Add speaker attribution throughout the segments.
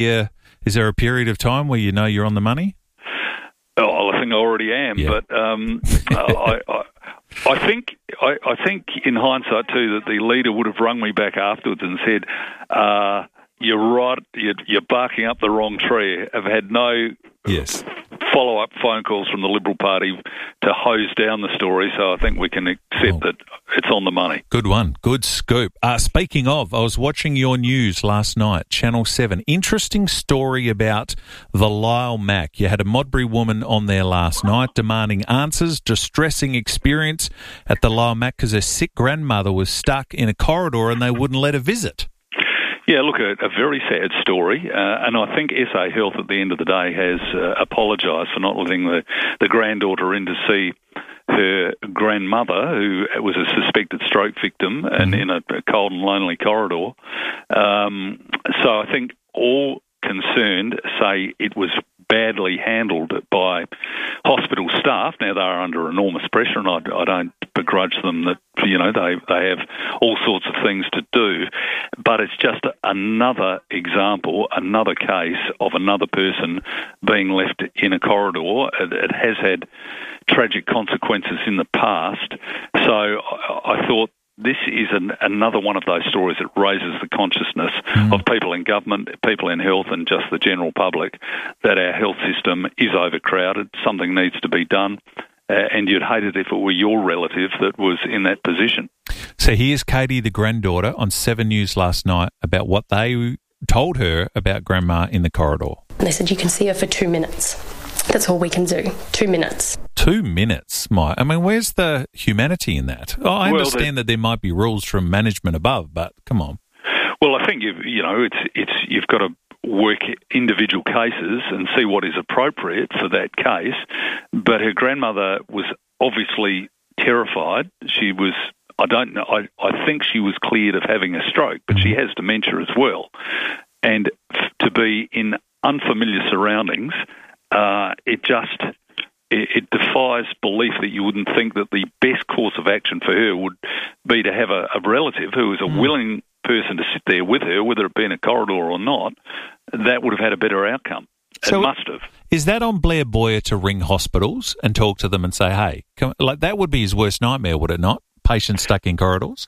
Speaker 1: Is there a period of time where you know you're on the money?
Speaker 2: Oh, I think I already am, but I think in hindsight too that the leader would have rung me back afterwards and said, "You're right. You're barking up the wrong tree." I've had no follow-up phone calls from the Liberal Party to hose down the story, so I think we can accept that it's on the money.
Speaker 1: Good one. Good scoop. Speaking of, I was watching your news last night, Channel 7. Interesting story about the Lyle Mac. You had a Modbury woman on there last night demanding answers, distressing experience at the Lyle Mac because her sick grandmother was stuck in a corridor and they wouldn't let her visit.
Speaker 2: Yeah, look, a very sad story, and I think SA Health at the end of the day has apologised for not letting the granddaughter in to see her grandmother, who was a suspected stroke victim and in a cold and lonely corridor. So I think all concerned say it was badly handled by hospital staff. Now, they are under enormous pressure, and I don't begrudge them that, they have all sorts of things to do. But it's just another example, another case of another person being left in a corridor. It has had tragic consequences in the past. So I thought this is another one of those stories that raises the consciousness of people in government, people in health, and just the general public that our health system is overcrowded. Something needs to be done, and you'd hate it if it were your relative that was in that position.
Speaker 1: So here's Katie, the granddaughter, on 7 News last night about what they told her about Grandma in the corridor.
Speaker 3: They said you can see her for 2 minutes. That's all we can do. 2 minutes. 2
Speaker 1: minutes, Mike. I mean, where's the humanity in that? I understand that there might be rules from management above, but come on.
Speaker 2: Well, I think you've got to work individual cases and see what is appropriate for that case. But her grandmother was obviously terrified. She was. I don't know. I think she was cleared of having a stroke, but she has dementia as well, and to be in unfamiliar surroundings. It defies belief that you wouldn't think that the best course of action for her would be to have a relative who is a willing person to sit there with her, whether it be in a corridor or not. That would have had a better outcome. It must have.
Speaker 1: Is that on Blair Boyer to ring hospitals and talk to them and say, hey, that would be his worst nightmare, would it not? Patients stuck in corridors?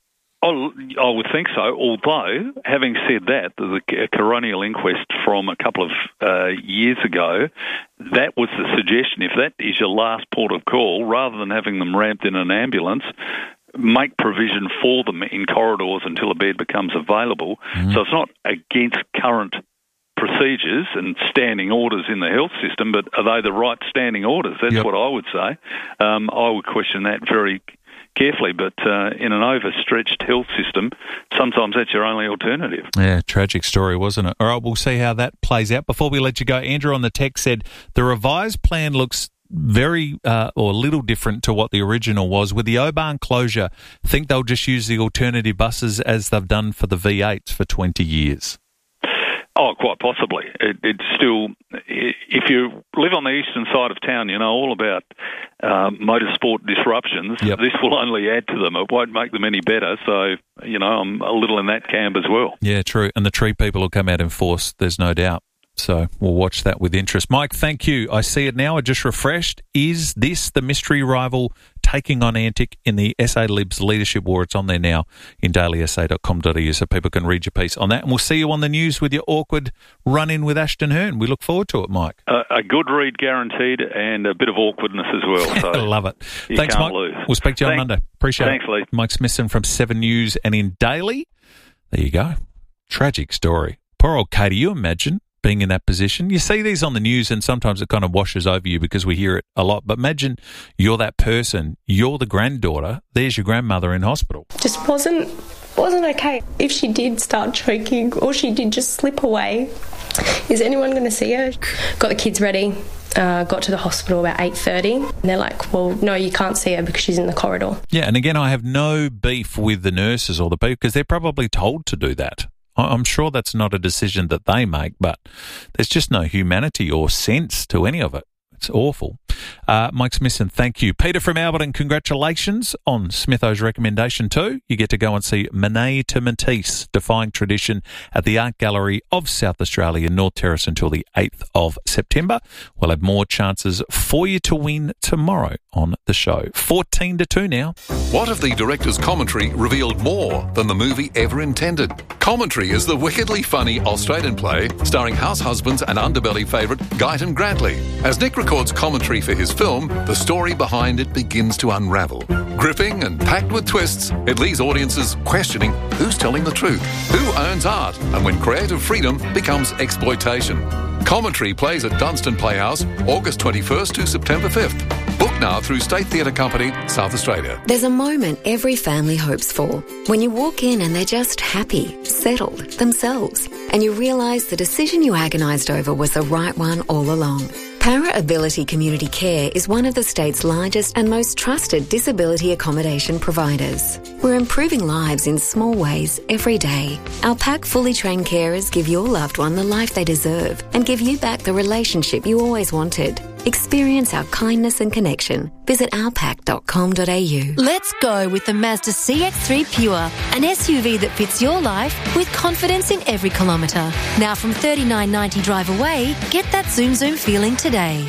Speaker 2: Oh, I would think so, although, having said that, the coronial inquest from a couple of years ago, that was the suggestion. If that is your last port of call, rather than having them ramped in an ambulance, make provision for them in corridors until a bed becomes available. So it's not against current procedures and standing orders in the health system, but are they the right standing orders? That's what I would say. I would question that very carefully, but in an overstretched health system, sometimes that's your only alternative.
Speaker 1: Yeah, tragic story, wasn't it? All right, we'll see how that plays out. Before we let you go, Andrew on the text said the revised plan looks very or little different to what the original was. With the Oban closure, think they'll just use the alternative buses as they've done for the V8s for 20 years?
Speaker 2: Oh, quite possibly. It's still, if you live on the eastern side of town, you know all about motorsport disruptions. This will only add to them. It won't make them any better. So, I'm a little in that camp as well.
Speaker 1: Yeah, true. And the tree people will come out in force, there's no doubt. So we'll watch that with interest. Mike, thank you. I see it now. I just refreshed. Is this the mystery rival taking on Antic in the SA Libs leadership war? It's on there now in dailysa.com.au so people can read your piece on that. And we'll see you on the news with your awkward run-in with Ashton Hearn. We look forward to it, Mike.
Speaker 2: A good read guaranteed and a bit of awkwardness as well. So
Speaker 1: I love it. Thanks, Mike.
Speaker 2: Lose.
Speaker 1: We'll speak to you on Monday. Appreciate it.
Speaker 2: Thanks, Lee.
Speaker 1: Mike Smithson from 7 News and in Daily. There you go. Tragic story. Poor old Katie, you imagine being in that position. You see these on the news and sometimes it kind of washes over you because we hear it a lot. But imagine you're that person, you're the granddaughter, there's your grandmother in hospital.
Speaker 3: Just wasn't okay. If she did start choking or she did just slip away, is anyone going to see her? Got the kids ready, got to the hospital about 8:30. And they're like, well, no, you can't see her because she's in the corridor.
Speaker 1: Yeah, and again, I have no beef with the nurses or the people because they're probably told to do that. I'm sure that's not a decision that they make, but there's just no humanity or sense to any of it. It's awful. Mike Smithson, thank you. Peter from Alberton, congratulations on Smitho's recommendation too. You get to go and see Monet to Matisse, Defying Tradition at the Art Gallery of South Australia, North Terrace, until the 8th of September. We'll have more chances for you to win tomorrow on the show. 14-2 now.
Speaker 4: What if the director's commentary revealed more than the movie ever intended? Commentary is the wickedly funny Australian play starring house husbands and underbelly favourite Guyton Grantley. As Nick records commentary for his film, the story behind it begins to unravel. Gripping and packed with twists, it leaves audiences questioning who's telling the truth, who owns art, and when creative freedom becomes exploitation. Commentary plays at Dunstan Playhouse, August 21st to September 5th. Book now through State Theatre Company, South Australia.
Speaker 5: There's a moment every family hopes for. When you walk in and they're just happy, settled, themselves, and you realise the decision you agonised over was the right one all along. Para Ability Community Care is one of the state's largest and most trusted disability accommodation providers. We're improving lives in small ways every day. Our PAC fully trained carers give your loved one the life they deserve and give you back the relationship you always wanted. Experience our kindness and connection. Visit ourpac.com.au.
Speaker 6: Let's go with the Mazda CX-3 Pure, an SUV that fits your life with confidence in every kilometre. Now from $39.90 drive away, get that zoom feeling today.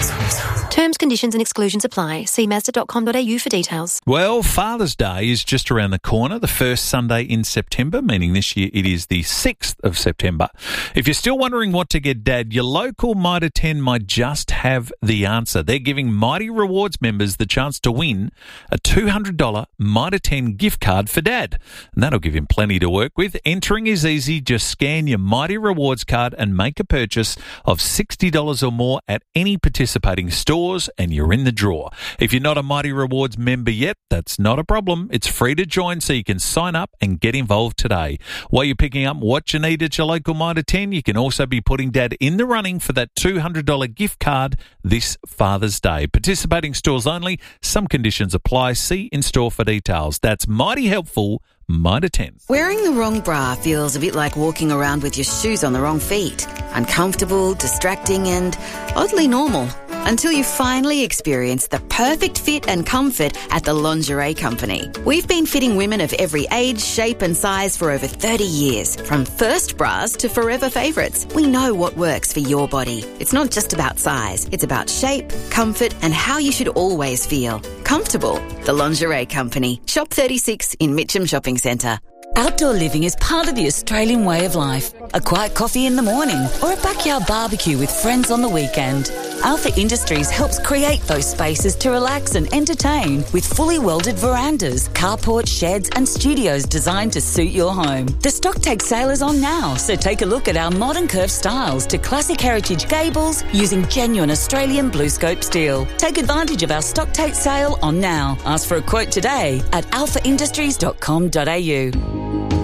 Speaker 6: Terms, conditions and exclusions apply. See Mazda.com.au for details.
Speaker 1: Well, Father's Day is just around the corner, the first Sunday in September, meaning this year it is the 6th of September. If you're still wondering what to get Dad, your local Mitre 10 might just have the answer. They're giving Mighty Rewards members the chance to win a $200 Mitre 10 gift card for Dad. And that'll give him plenty to work with. Entering is easy. Just scan your Mighty Rewards card and make a purchase of $60 or more at any participating store, and you're in the draw. If you're not a Mighty Rewards member yet, that's not a problem. It's free to join, so you can sign up and get involved today. While you're picking up what you need at your local Mitre 10, you can also be putting Dad in the running for that $200 gift card this Father's Day. Participating stores only. Some conditions apply. See in-store for details. That's mighty helpful. Mitre 10.
Speaker 7: Wearing the wrong bra feels a bit like walking around with your shoes on the wrong feet. Uncomfortable, distracting and oddly normal. Until you finally experience the perfect fit and comfort at the Lingerie Company. We've been fitting women of every age, shape and size for over 30 years. From first bras to forever favourites, we know what works for your body. It's not just about size. It's about shape, comfort and how you should always feel. Comfortable. The Lingerie Company. Shop 36 in Mitcham Shopping Centre.
Speaker 8: Outdoor living is part of the Australian way of life. A quiet coffee in the morning or a backyard barbecue with friends on the weekend. Alpha Industries helps create those spaces to relax and entertain with fully welded verandas, carports, sheds and studios designed to suit your home. The stock take sale is on now, so take a look at our modern curved styles to classic heritage gables using genuine Australian BlueScope steel. Take advantage of our stock take sale on now. Ask for a quote today at alphaindustries.com.au.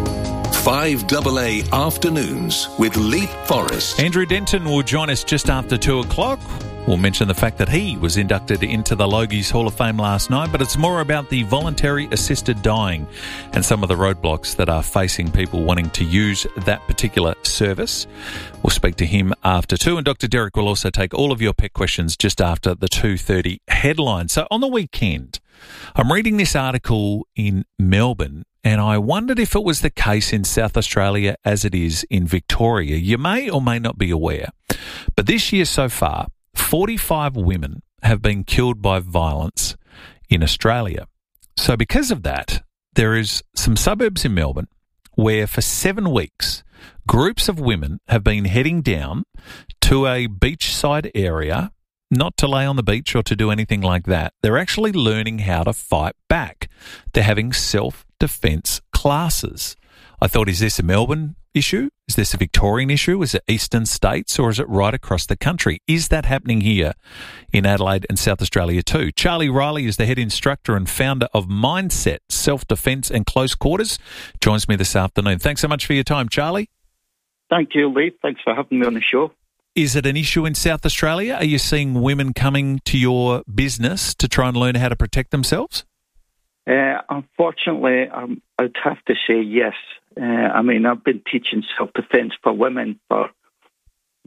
Speaker 4: 5AA Afternoons with Leap Forrest.
Speaker 1: Andrew Denton will join us just after 2 o'clock. We'll mention the fact that he was inducted into the Logies Hall of Fame last night, but it's more about the voluntary assisted dying and some of the roadblocks that are facing people wanting to use that particular service. We'll speak to him after 2, and Dr. Derek will also take all of your pet questions just after the 2:30 headline. So on the weekend, I'm reading this article in Melbourne, and I wondered if it was the case in South Australia as it is in Victoria. You may or may not be aware, but this year so far, 45 women have been killed by violence in Australia. So because of that, there is some suburbs in Melbourne where for 7 weeks, groups of women have been heading down to a beachside area, not to lay on the beach or to do anything like that. They're actually learning how to fight back. They're having self-defence classes. I thought, is this a Melbourne issue? Is this a Victorian issue? Is it eastern states, or is it right across the country? Is that happening here in Adelaide and South Australia too? Charlie Riley is the head instructor and founder of Mindset Self-Defence and Close Quarters. Joins me this afternoon. Thanks so much for your time, Charlie.
Speaker 9: Thank you, Lee. Thanks for having me on the show.
Speaker 1: Is it an issue in South Australia? Are you seeing women coming to your business to try and learn how to protect themselves?
Speaker 9: Unfortunately, I'd have to say yes. I've been teaching self-defence for women for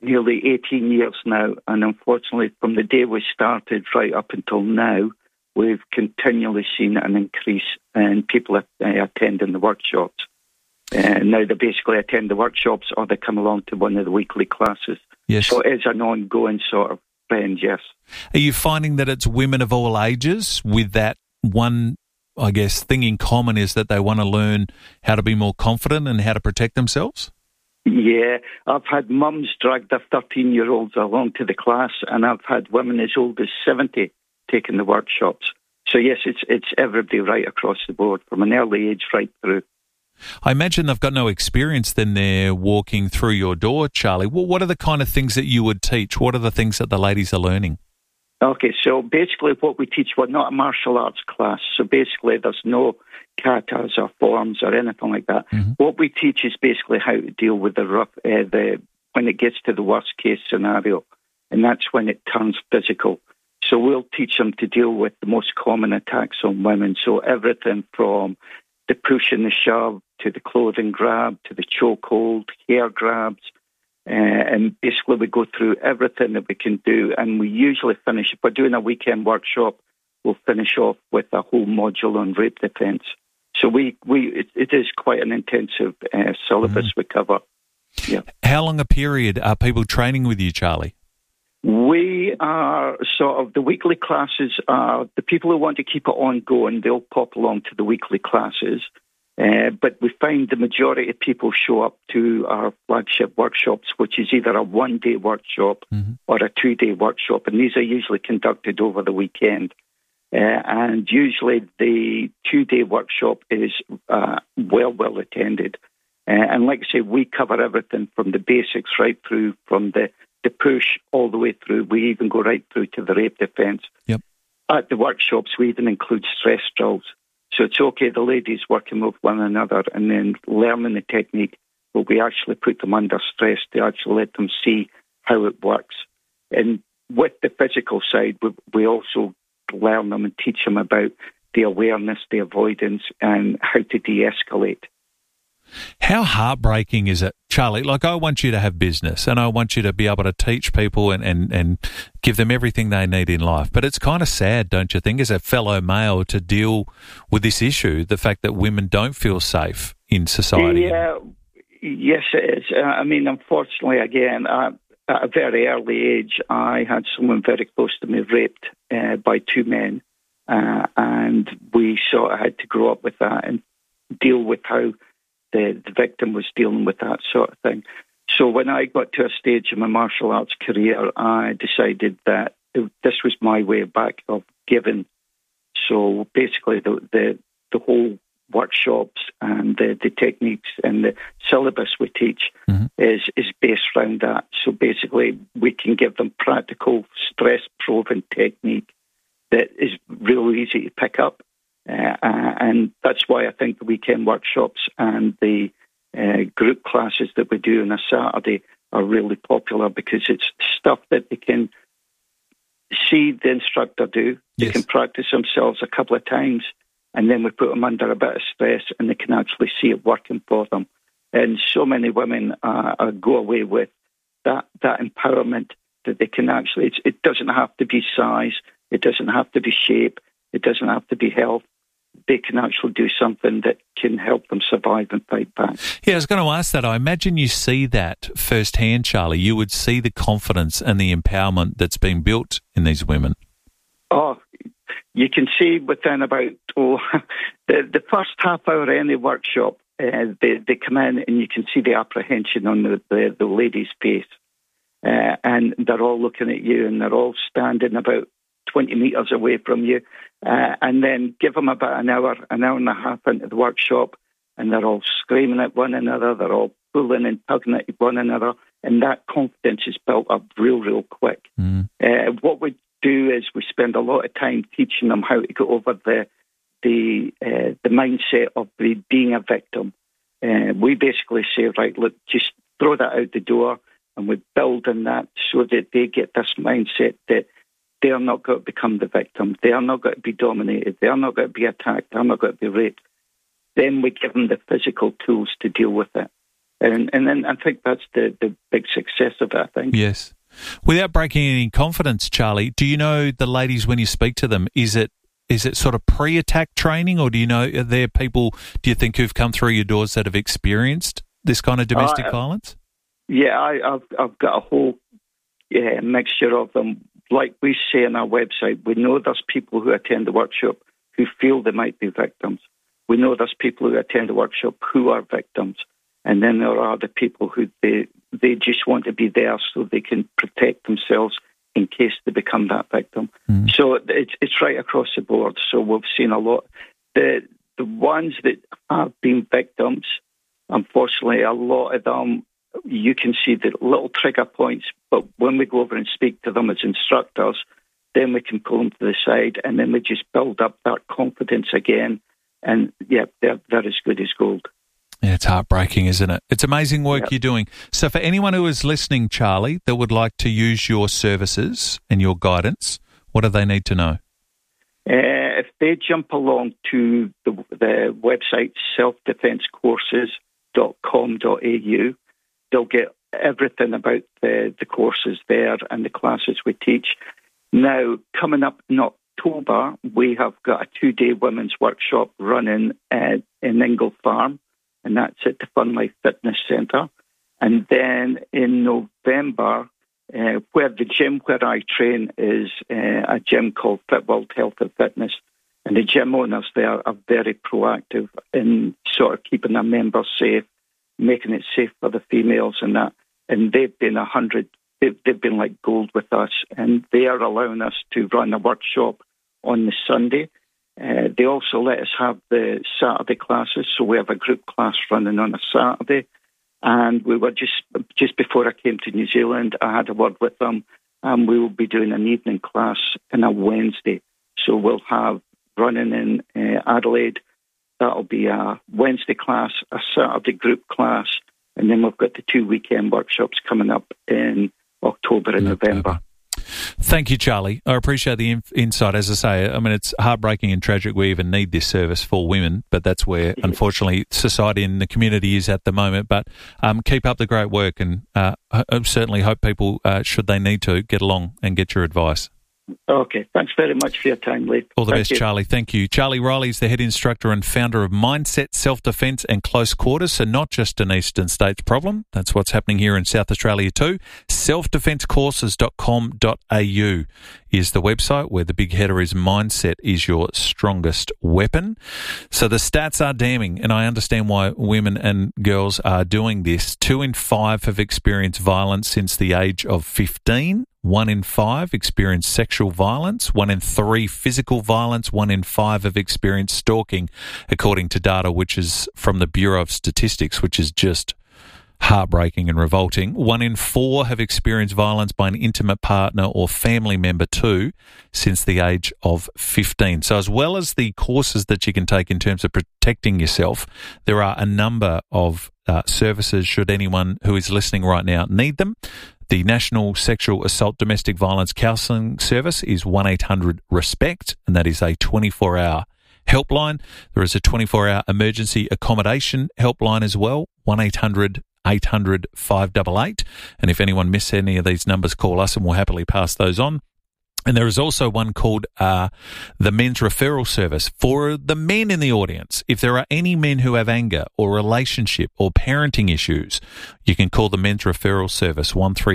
Speaker 9: nearly 18 years now, and unfortunately, from the day we started right up until now, we've continually seen an increase in people attending the workshops. Now they basically attend the workshops or they come along to one of the weekly classes.
Speaker 1: Yes.
Speaker 9: So it is an ongoing sort of trend, yes.
Speaker 1: Are you finding that it's women of all ages with that one, I guess, thing in common is that they want to learn how to be more confident and how to protect themselves?
Speaker 9: Yeah, I've had mums drag their 13-year-olds along to the class, and I've had women as old as 70 taking the workshops. So yes, it's everybody right across the board, from an early age right through.
Speaker 1: I imagine they've got no experience then they're walking through your door, Charlie. Well, what are the kind of things that you would teach? What are the things that the ladies are learning?
Speaker 9: Okay, so basically what we teach, we're not a martial arts class, so basically there's no katas or forms or anything like that. Mm-hmm. What we teach is basically how to deal with when it gets to the worst case scenario, and that's when it turns physical. So we'll teach them to deal with the most common attacks on women, so everything from the push and the shove to the clothing grab to the chokehold, hair grabs, and basically we go through everything that we can do, and we usually finish, if we're doing a weekend workshop, we'll finish off with a whole module on rape defence. So it is quite an intensive syllabus we cover. Yeah.
Speaker 1: How long a period are people training with you, Charlie?
Speaker 9: We are sort of, the weekly classes are, the people who want to keep it ongoing, they'll pop along to the weekly classes. But we find the majority of people show up to our flagship workshops, which is either a one-day workshop or a two-day workshop, and these are usually conducted over the weekend. And usually the two-day workshop is well attended. And like I say, we cover everything from the basics right through, from the push all the way through. We even go right through to the rape defence.
Speaker 1: Yep.
Speaker 9: At the workshops, we even include stress drills. So it's okay, the ladies working with one another and then learning the technique, but we actually put them under stress to actually let them see how it works. And with the physical side, we also learn them and teach them about the awareness, the avoidance, and how to de-escalate.
Speaker 1: How heartbreaking is it, Charlie? Like, I want you to have business and I want you to be able to teach people and give them everything they need in life. But it's kind of sad, don't you think, as a fellow male, to deal with this issue, the fact that women don't feel safe in society?
Speaker 9: Yeah, yes, it is. I mean, unfortunately, again, at a very early age, I had someone very close to me raped by two men, and we sort of had to grow up with that and deal with how the victim was dealing with that sort of thing. So when I got to a stage in my martial arts career, I decided that this was my way back of giving. So basically the whole workshops and the techniques and the syllabus we teach is based around that. So basically we can give them practical stress-proven technique that is real easy to pick up. And that's why I think the weekend workshops and the group classes that we do on a Saturday are really popular, because it's stuff that they can see the instructor do. Yes. They can practice themselves a couple of times, and then we put them under a bit of stress and they can actually see it working for them. And so many women go away with that empowerment that they can actually, it doesn't have to be size, it doesn't have to be shape, it doesn't have to be health. They can actually do something that can help them survive and fight back.
Speaker 1: Yeah, I was going to ask that. I imagine you see that firsthand, Charlie. You would see the confidence and the empowerment that's been built in these women.
Speaker 9: Oh, you can see within about the first half hour of any workshop, they come in and you can see the apprehension on the lady's face. And they're all looking at you and they're all standing about 20 metres away from you, and then give them about an hour and a half into the workshop, and they're all screaming at one another, they're all pulling and tugging at one another, and that confidence is built up real quick. What we do is we spend a lot of time teaching them how to get over the mindset of being a victim. We basically say, right, look, just throw that out the door, and we build on that so that they get this mindset that they are not going to become the victim. They are not going to be dominated. They are not going to be attacked. They are not going to be raped. Then we give them the physical tools to deal with it. And then I think that's the big success of it, I think.
Speaker 1: Yes. Without breaking any confidence, Charlie, do you know the ladies when you speak to them, is it sort of pre-attack training, or do you know, are there people, do you think, who've come through your doors that have experienced this kind of domestic violence?
Speaker 9: Yeah, I've got a whole mixture of them. Like we say on our website, we know there's people who attend the workshop who feel they might be victims. We know there's people who attend the workshop who are victims. And then there are the people who they just want to be there so they can protect themselves in case they become that victim. Mm. So it's right across the board. So we've seen a lot. The ones that have been victims, unfortunately, a lot of them, you can see the little trigger points, but when we go over and speak to them as instructors, then we can pull them to the side, and then we just build up that confidence again. And, yeah, they're as good as gold.
Speaker 1: Yeah, it's heartbreaking, isn't it? It's amazing work you're doing. So for anyone who is listening, Charlie, that would like to use your services and your guidance, what do they need to know?
Speaker 9: If they jump along to the website selfdefencecourses.com.au, they'll get everything about the courses there and the classes we teach. Now, coming up in October, we have got a 2-day women's workshop running in Ingle Farm, and that's at the Fun Life Fitness Centre. And then in November, where the gym where I train is a gym called Fit World Health and Fitness, and the gym owners there are very proactive in sort of keeping their members safe, making it safe for the females and that. And they've been they've been like gold with us, and they are allowing us to run a workshop on the Sunday. They also let us have the Saturday classes, so we have a group class running on a Saturday. And we were just before I came to New Zealand, I had a word with them, and we will be doing an evening class on a Wednesday. So we'll have running in Adelaide. That'll be a Wednesday class, a Saturday group class, and then we've got the 2 weekend workshops coming up in October and November.
Speaker 1: Thank you, Charlie. I appreciate the insight. As I say, I mean, it's heartbreaking and tragic we even need this service for women, but that's where, unfortunately, society and the community is at the moment. But keep up the great work, and I certainly hope people, should they need to, get along and get your advice.
Speaker 9: Okay, thanks very much for your time, Lee.
Speaker 1: All the best, Charlie. Thank you. Charlie Riley is the head instructor and founder of Mindset Self-Defence and Close Quarters, so not just an Eastern States problem. That's what's happening here in South Australia too. Selfdefencecourses.com.au is the website where the big header is Mindset is your strongest weapon. So the stats are damning, and I understand why women and girls are doing this. 2 in 5 have experienced violence since the age of 15. 1 in 5 experience sexual violence, 1 in 3 physical violence, 1 in 5 have experienced stalking, according to data which is from the Bureau of Statistics, which is just heartbreaking and revolting. 1 in 4 have experienced violence by an intimate partner or family member too since the age of 15. So as well as the courses that you can take in terms of protecting yourself, there are a number of services should anyone who is listening right now need them. The National Sexual Assault Domestic Violence Counselling Service is 1-800-RESPECT, and that is a 24-hour helpline. There is a 24-hour emergency accommodation helpline as well, 1-800-800-588. And if anyone missed any of these numbers, call us and we'll happily pass those on. And there is also one called the Men's Referral Service. For the men in the audience, if there are any men who have anger or relationship or parenting issues, you can call the Men's Referral Service,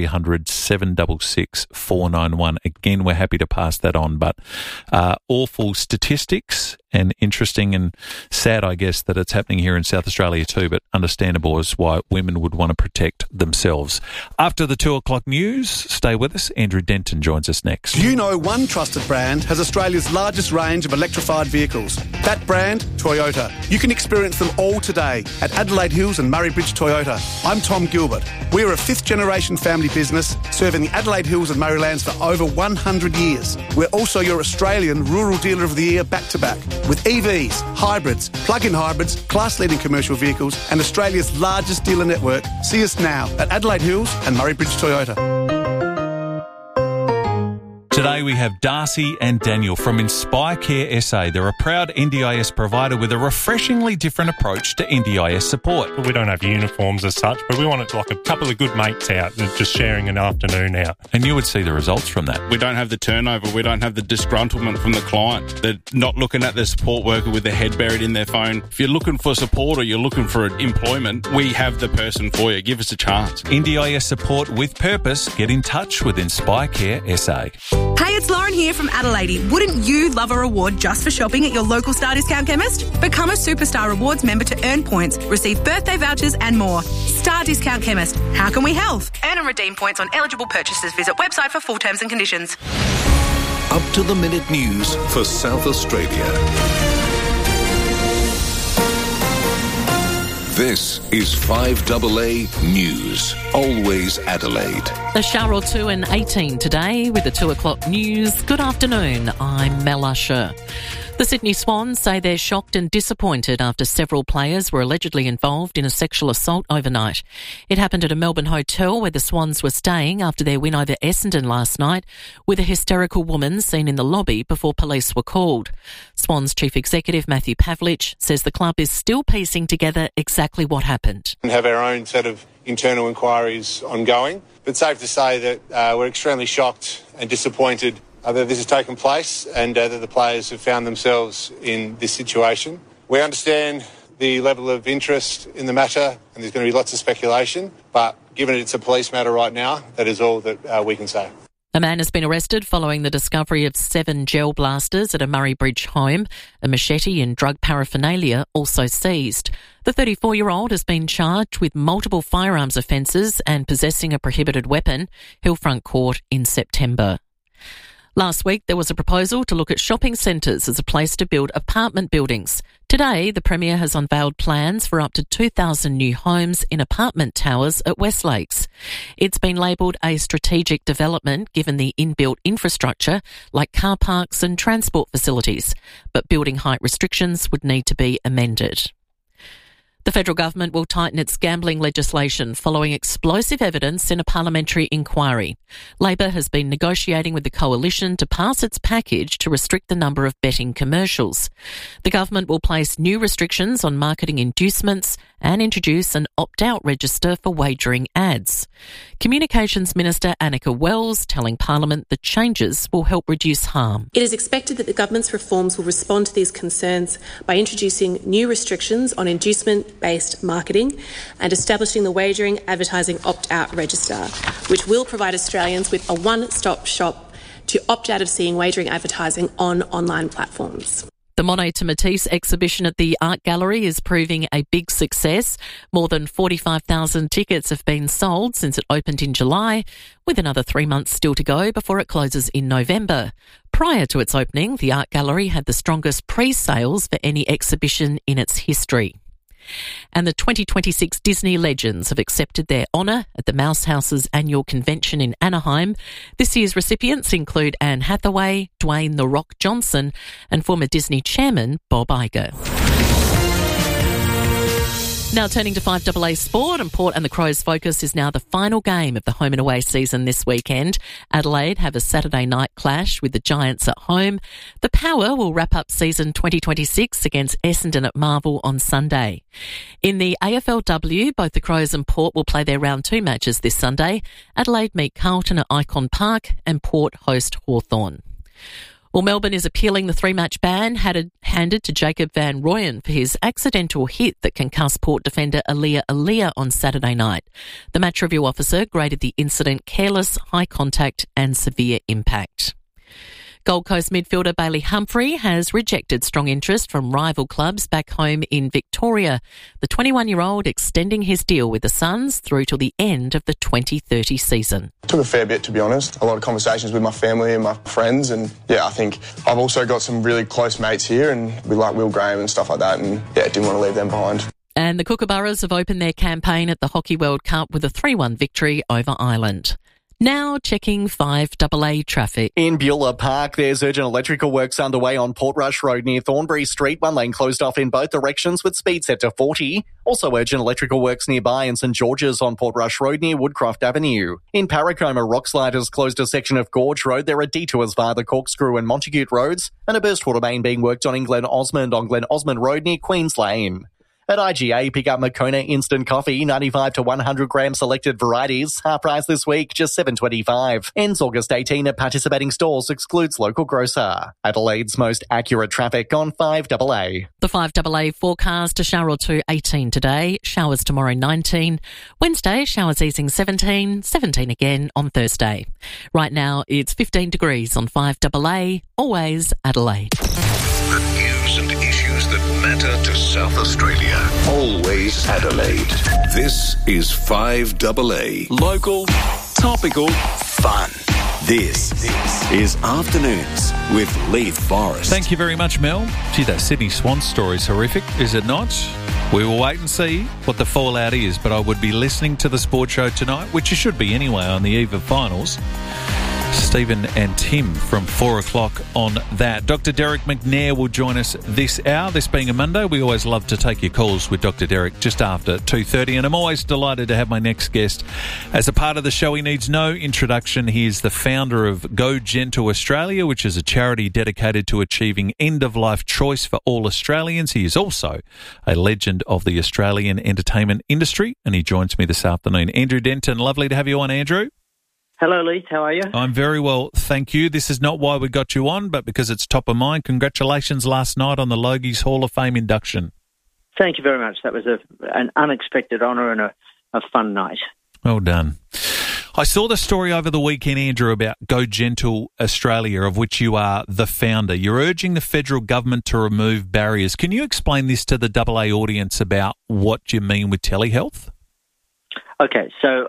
Speaker 1: 1300-766-491. Again, we're happy to pass that on. But awful statistics, and interesting and sad, I guess, that it's happening here in South Australia too, but understandable is why women would want to protect themselves. After the 2 o'clock news, stay with us. Andrew Denton joins us next.
Speaker 10: You know one trusted brand has Australia's largest range of electrified vehicles. That brand, Toyota. You can experience them all today at Adelaide Hills and Murray Bridge Toyota. I'm Tom Gilbert. We're a 5th-generation family business serving the Adelaide Hills and Murraylands for over 100 years. We're also your Australian Rural Dealer of the Year back-to-back. With EVs, hybrids, plug-in hybrids, class-leading commercial vehicles and Australia's largest dealer network. See us now at Adelaide Hills and Murray Bridge Toyota.
Speaker 1: Today we have Darcy and Daniel from Inspire Care SA. They're a proud NDIS provider with a refreshingly different approach to NDIS support.
Speaker 11: We don't have uniforms as such, but we want it like a couple of good mates out and just sharing an afternoon out.
Speaker 1: And you would see the results from that.
Speaker 12: We don't have the turnover. We don't have the disgruntlement from the client. They're not looking at the support worker with their head buried in their phone. If you're looking for support or you're looking for employment, we have the person for you. Give us a chance.
Speaker 1: NDIS support with purpose. Get in touch with Inspire Care SA.
Speaker 13: Hey, it's Lauren here from Adelaide. Wouldn't you love a reward just for shopping at your local Star Discount chemist? Become a Superstar Rewards member to earn points, receive birthday vouchers and more. Star Discount Chemist. How can we help? Earn and redeem points on eligible purchases. Visit website for full terms and conditions.
Speaker 4: Up to the minute news for South Australia. This is 5AA News. Always Adelaide.
Speaker 14: A shower or two and 18 today with the 2 o'clock news. Good afternoon, I'm Mel Usher. The Sydney Swans say they're shocked and disappointed after several players were allegedly involved in a sexual assault overnight. It happened at a Melbourne hotel where the Swans were staying after their win over Essendon last night, with a hysterical woman seen in the lobby before police were called. Swans Chief Executive Matthew Pavlich says the club is still piecing together exactly what happened.
Speaker 15: We have our own set of internal inquiries ongoing, but safe to say that we're extremely shocked and disappointed that this has taken place and that the players have found themselves in this situation. We understand the level of interest in the matter and there's going to be lots of speculation, but given it's a police matter right now, that is all that we can say.
Speaker 14: A man has been arrested following the discovery of 7 gel blasters at a Murray Bridge home. A machete and drug paraphernalia also seized. The 34-year-old has been charged with multiple firearms offences and possessing a prohibited weapon. Hillfront Court in September. Last week, there was a proposal to look at shopping centres as a place to build apartment buildings. Today, the Premier has unveiled plans for up to 2,000 new homes in apartment towers at West Lakes. It's been labelled a strategic development given the inbuilt infrastructure like car parks and transport facilities, but building height restrictions would need to be amended. The federal government will tighten its gambling legislation following explosive evidence in a parliamentary inquiry. Labor has been negotiating with the coalition to pass its package to restrict the number of betting commercials. The government will place new restrictions on marketing inducements and introduce an opt-out register for wagering ads. Communications Minister Annika Wells telling Parliament the changes will help reduce harm.
Speaker 16: It is expected that the government's reforms will respond to these concerns by introducing new restrictions on inducement-based marketing and establishing the Wagering Advertising Opt-out Register, which will provide Australians with a one-stop shop to opt out of seeing wagering advertising on online platforms.
Speaker 14: The Monet to Matisse exhibition at the Art Gallery is proving a big success. More than 45,000 tickets have been sold since it opened in July, with another 3 months still to go before it closes in November. Prior to its opening, the Art Gallery had the strongest pre-sales for any exhibition in its history. And the 2026 Disney Legends have accepted their honour at the Mouse House's annual convention in Anaheim. This year's recipients include Anne Hathaway, Dwayne "The Rock" Johnson and former Disney chairman Bob Iger. Now turning to 5AA Sport, and Port and the Crows' focus is now the final game of the home and away season this weekend. Adelaide have a Saturday night clash with the Giants at home. The Power will wrap up season 2026 against Essendon at Marvel on Sunday. In the AFLW, both the Crows and Port will play their round 2 matches this Sunday. Adelaide meet Carlton at Icon Park and Port host Hawthorn. Well, Melbourne is appealing the 3-match ban handed to Jacob van Rooyen for his accidental hit that concussed Port defender Aaliyah on Saturday night. The match review officer graded the incident careless, high contact and severe impact. Gold Coast midfielder Bailey Humphrey has rejected strong interest from rival clubs back home in Victoria. The 21-year-old extending his deal with the Suns through till the end of the 2030 season.
Speaker 17: Took a fair bit, to be honest. A lot of conversations with my family and my friends, and I think I've also got some really close mates here, and we like Will Graham and stuff like that, and didn't want to leave them behind.
Speaker 14: And the Kookaburras have opened their campaign at the Hockey World Cup with a 3-1 victory over Ireland. Now checking 5AA traffic.
Speaker 18: In Beulah Park, there's urgent electrical works underway on Portrush Road near Thornbury Street. One lane closed off in both directions with speed set to 40. Also urgent electrical works nearby in St George's on Portrush Road near Woodcroft Avenue. In Parracombe, a rockslide has closed a section of Gorge Road. There are detours via the Corkscrew and Montague roads, and a burst water main being worked on in Glen Osmond Road near Queens Lane. At IGA, pick up Moccona Instant Coffee, 95 to 100 gram selected varieties. Half price this week, just $7.25. Ends August 18 at participating stores, excludes local grocer. Adelaide's most accurate traffic on 5AA.
Speaker 14: The 5AA forecast, a shower or two 18 today, showers tomorrow 19. Wednesday, showers easing 17 again on Thursday. Right now, it's 15 degrees on 5AA, always Adelaide.
Speaker 19: The news and issues that matter to South Australia. Always Adelaide. This is 5AA. Local, topical, fun. This is Afternoons with Leith Forrest.
Speaker 1: Thank you very much, Mel. Gee, that Sydney Swans story is horrific, is it not? We will wait and see what the fallout is, but I would be listening to the sports show tonight, which you should be anyway on the eve of finals. Stephen and Tim from 4 o'clock on that. Dr. Derek McNair will join us this hour. This being a Monday, we always love to take your calls with Dr. Derek just after 2:30, and I'm always delighted to have my next guest as a part of the show. He needs no introduction. He is the founder of Go Gentle Australia, which is a charity dedicated to achieving end-of-life choice for all Australians. He is also a legend of the Australian entertainment industry, and he joins me this afternoon. Andrew Denton, lovely to have you on, Andrew.
Speaker 20: Hello, Leith. How are you?
Speaker 1: I'm very well, thank you. This is not why we got you on, but because it's top of mind. Congratulations last night on the Logies Hall of Fame induction.
Speaker 20: Thank you very much. That was an unexpected honour and a fun night.
Speaker 1: Well done. I saw the story over the weekend, Andrew, about Go Gentle Australia, of which you are the founder. You're urging the federal government to remove barriers. Can you explain this to the AA audience about what you mean with telehealth?
Speaker 20: Okay, so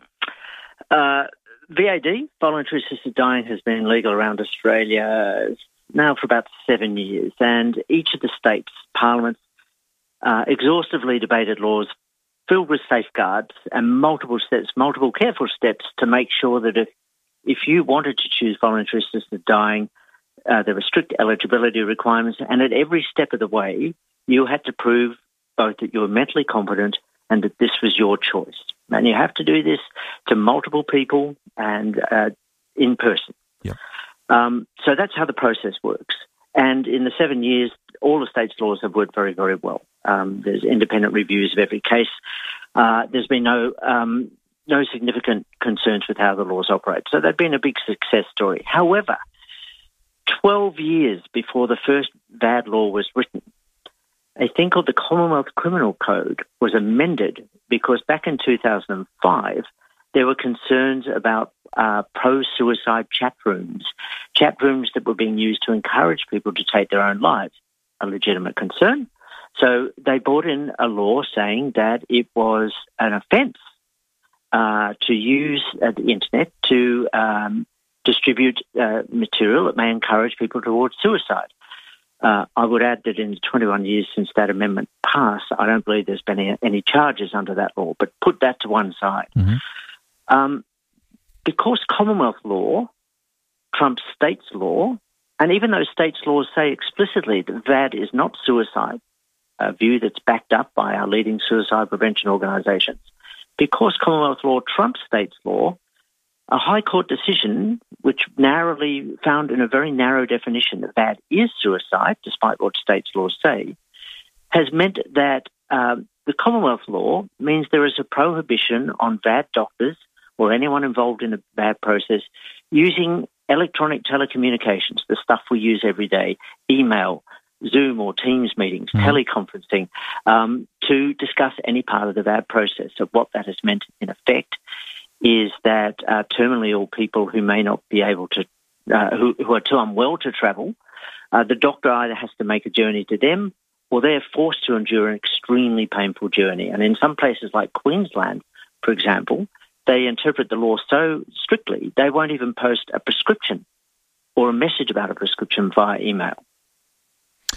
Speaker 20: VAD, voluntary assisted dying, has been legal around Australia now for about 7 years, and each of the states' parliaments exhaustively debated laws filled with safeguards and multiple careful steps to make sure that if you wanted to choose voluntary assisted dying, there were strict eligibility requirements, and at every step of the way, you had to prove both that you were mentally competent and that this was your choice. And you have to do this to multiple people and in person.
Speaker 1: Yep.
Speaker 20: So that's how the process works. And in the 7 years, all the state's laws have worked very, very well. There's independent reviews of every case. There's been no significant concerns with how the laws operate. So they've been a big success story. However, 12 years before the first VAD law was written, a thing called the Commonwealth Criminal Code was amended because back in 2005, there were concerns about pro-suicide chat rooms that were being used to encourage people to take their own lives, a legitimate concern. So they brought in a law saying that it was an offence to use the internet to distribute material that may encourage people towards suicide. I would add that in the 21 years since that amendment passed, I don't believe there's been any charges under that law, but put that to one side.
Speaker 1: Mm-hmm.
Speaker 20: Because Commonwealth law trumps states' law, and even though states' laws say explicitly that VAD is not suicide, a view that's backed up by our leading suicide prevention organisations, because Commonwealth law trumps states' law, a High Court decision, which narrowly found in a very narrow definition that VAD is suicide, despite what states' laws say, has meant that the Commonwealth law means there is a prohibition on VAD doctors or anyone involved in the VAD process using electronic telecommunications, the stuff we use every day, email, Zoom or Teams meetings, teleconferencing, to discuss any part of the VAD process. So what that has meant in effect is that terminally ill people who may not be able to, who are too unwell to travel, the doctor either has to make a journey to them or they're forced to endure an extremely painful journey. And in some places like Queensland, for example, they interpret the law so strictly they won't even post a prescription or a message about a prescription via email.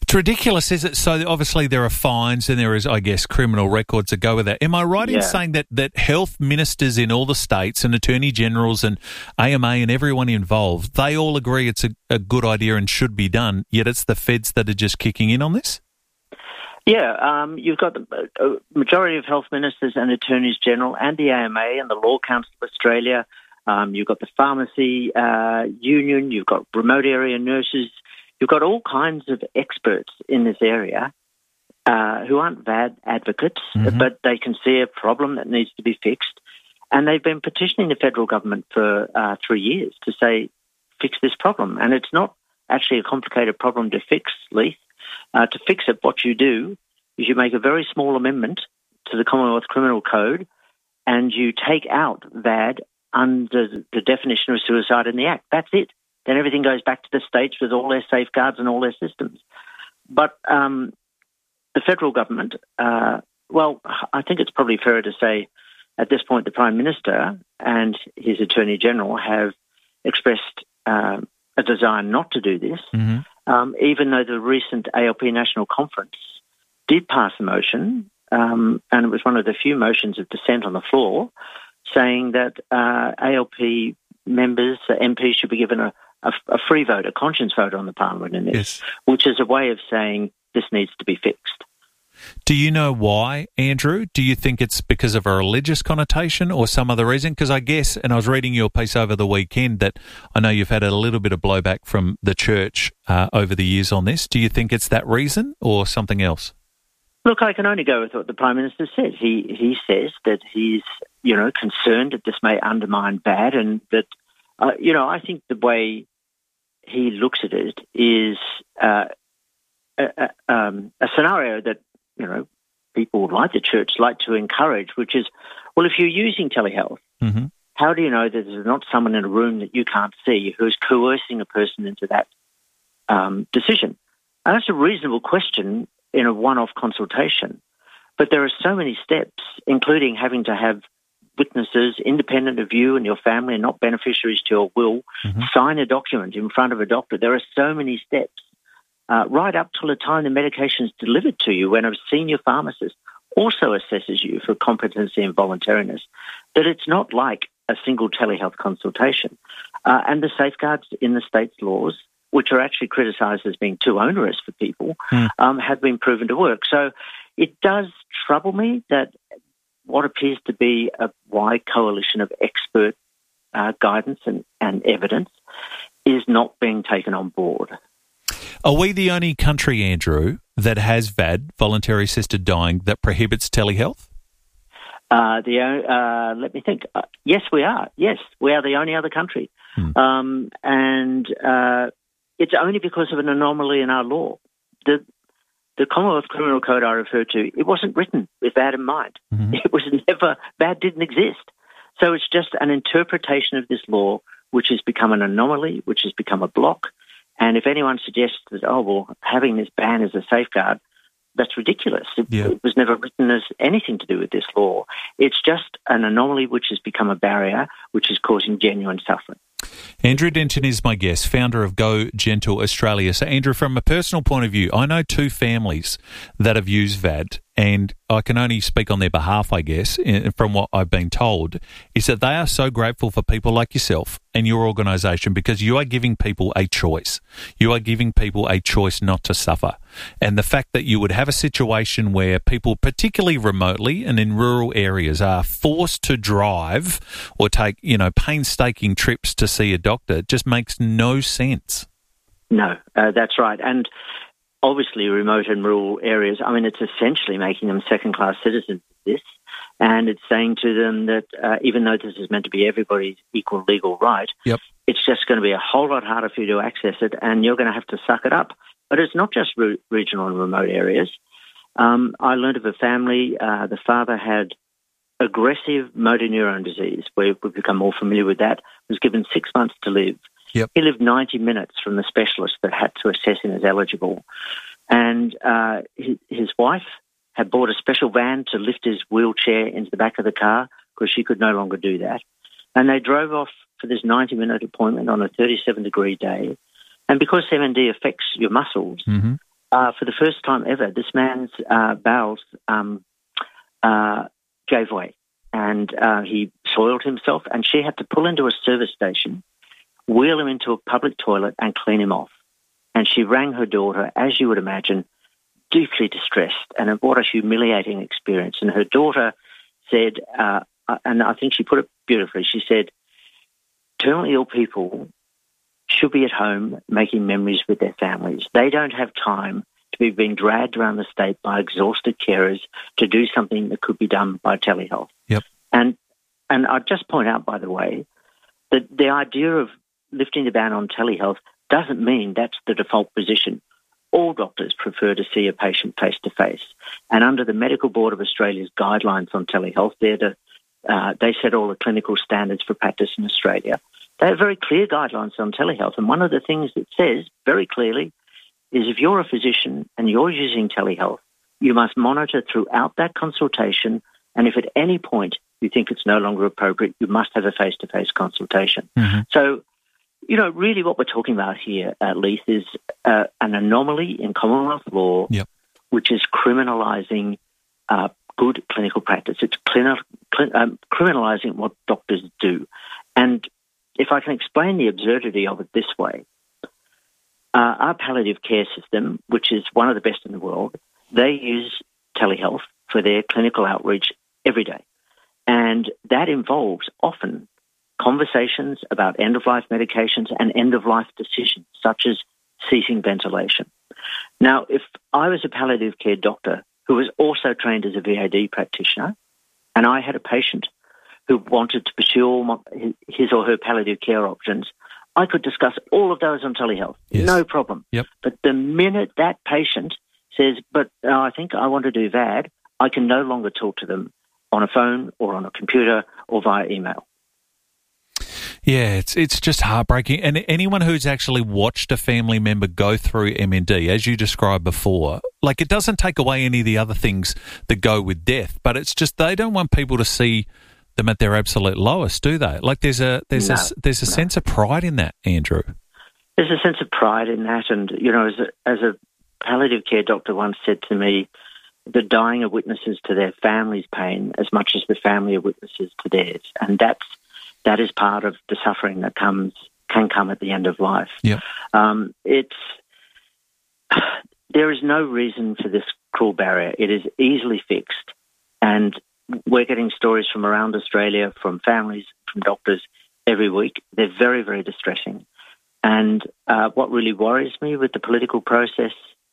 Speaker 1: It's ridiculous, is it? So obviously there are fines and there is, I guess, criminal records that go with that. Am I right in saying that health ministers in all the states and attorney generals and AMA and everyone involved, they all agree it's a good idea and should be done, yet it's the feds that are just kicking in on this?
Speaker 20: Yeah, you've got the majority of health ministers and attorneys general and the AMA and the Law Council of Australia. You've got the pharmacy union. You've got remote area nurses. You've got all kinds of experts in this area who aren't bad advocates, but they can see a problem that needs to be fixed. And they've been petitioning the federal government for 3 years to say, fix this problem. And it's not actually a complicated problem to fix, Leith. To fix it, what you do is you make a very small amendment to the Commonwealth Criminal Code and you take out VAD under the definition of suicide in the Act. That's it. Then everything goes back to the states with all their safeguards and all their systems. But the federal government, well, I think it's probably fairer to say at this point the Prime Minister and his Attorney General have expressed a desire not to do this, even though the recent ALP National Conference did pass a motion, and it was one of the few motions of dissent on the floor, saying that ALP members, MPs, should be given a free vote, a conscience vote on the Parliament in this, which is a way of saying this needs to be fixed.
Speaker 1: Do you know why, Andrew? Do you think it's because of a religious connotation or some other reason? Because I guess, and I was reading your piece over the weekend, that I know you've had a little bit of blowback from the church over the years on this. Do you think it's that reason or something else?
Speaker 20: Look, I can only go with what the Prime Minister said. He says that he's, concerned that this may undermine VAD and that, I think the way he looks at it is a scenario that, people like the church like to encourage, which is, well, if you're using telehealth, how do you know that there's not someone in a room that you can't see who's coercing a person into that decision? And that's a reasonable question in a one-off consultation. But there are so many steps, including having to have witnesses independent of you and your family and not beneficiaries to your will, sign a document in front of a doctor. There are so many steps. Right up till the time the medication is delivered to you, when a senior pharmacist also assesses you for competency and voluntariness, that it's not like a single telehealth consultation. And the safeguards in the state's laws, which are actually criticised as being too onerous for people, have been proven to work. So it does trouble me that what appears to be a wide coalition of expert guidance and evidence is not being taken on board.
Speaker 1: Are we the only country, Andrew, that has VAD, voluntary assisted dying, that prohibits telehealth?
Speaker 20: Let me think. Yes, we are. Yes, we are the only other country. And it's only because of an anomaly in our law. The Commonwealth Criminal Code I referred to, it wasn't written with VAD in mind. It was never, VAD didn't exist. So it's just an interpretation of this law which has become an anomaly, which has become a block. And if anyone suggests that, having this ban as a safeguard, that's ridiculous. It was never written as anything to do with this law. It's just an anomaly which has become a barrier, which is causing genuine suffering.
Speaker 1: Andrew Denton is my guest, founder of Go Gentle Australia. So, Andrew, from a personal point of view, I know two families that have used VAD, and I can only speak on their behalf, I guess, from what I've been told, is that they are so grateful for people like yourself and your organisation because you are giving people a choice. You are giving people a choice not to suffer. And the fact that you would have a situation where people, particularly remotely and in rural areas, are forced to drive or take, painstaking trips to see a doctor just makes no sense.
Speaker 20: No, that's right. And obviously remote and rural areas, it's essentially making them second-class citizens of this. And it's saying to them that even though this is meant to be everybody's equal legal right, it's just going to be a whole lot harder for you to access it, and you're going to have to suck it up. But it's not just regional and remote areas. I learned of a family, the father had aggressive motor neurone disease, where we've become more familiar with that, was given 6 months to live. He lived 90 minutes from the specialist that had to assess him as eligible. And his wife had bought a special van to lift his wheelchair into the back of the car because she could no longer do that. And they drove off for this 90-minute appointment on a 37-degree day. And because MND affects your muscles, for the first time ever, this man's bowels gave way, and he soiled himself, and she had to pull into a service station, wheel him into a public toilet and clean him off. And she rang her daughter, as you would imagine, deeply distressed, and what a humiliating experience. And her daughter said, and I think she put it beautifully, she said, terminally ill people should be at home making memories with their families. They don't have time to be being dragged around the state by exhausted carers to do something that could be done by telehealth.
Speaker 1: Yep.
Speaker 20: And I'd just point out, by the way, that the idea of lifting the ban on telehealth doesn't mean that's the default position. All doctors prefer to see a patient face-to-face. And under the Medical Board of Australia's guidelines on telehealth, they set all the clinical standards for practice in Australia. They have very clear guidelines on telehealth. And one of the things it says very clearly is if you're a physician and you're using telehealth, you must monitor throughout that consultation. And if at any point you think it's no longer appropriate, you must have a face-to-face consultation.
Speaker 1: Mm-hmm.
Speaker 20: So, you know, really what we're talking about here, at least, is an anomaly in Commonwealth law, which is criminalising good clinical practice. It's criminalising what doctors do. And if I can explain the absurdity of it this way, our palliative care system, which is one of the best in the world, they use telehealth for their clinical outreach every day. And that involves often conversations about end-of-life medications and end-of-life decisions, such as ceasing ventilation. Now, if I was a palliative care doctor who was also trained as a VAD practitioner, and I had a patient who wanted to pursue his or her palliative care options, I could discuss all of those on telehealth, no problem.
Speaker 1: Yep.
Speaker 20: But the minute that patient says, but I think I want to do VAD, I can no longer talk to them on a phone or on a computer or via email.
Speaker 1: Yeah, it's just heartbreaking. And anyone who's actually watched a family member go through MND, as you described before, like it doesn't take away any of the other things that go with death, but it's just they don't want people to see them at their absolute lowest, do they? Like there's a sense of pride in that, Andrew.
Speaker 20: There's a sense of pride in that, and you know, as a palliative care doctor once said to me, the dying are witnesses to their family's pain as much as the family are witnesses to theirs, and that is part of the suffering that can come at the end of life.
Speaker 1: Yeah.
Speaker 20: There is no reason for this cruel barrier. It is easily fixed, and we're getting stories from around Australia, from families, from doctors every week. They're very, very distressing. And what really worries me with the political process,